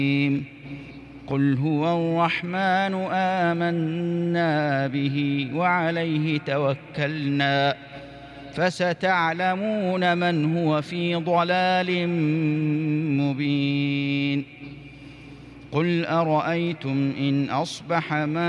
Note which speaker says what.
Speaker 1: قل هو الرحمن آمنا به وعليه توكلنا فستعلمون من هو في ضلال مبين قل أرأيتم إن أصبح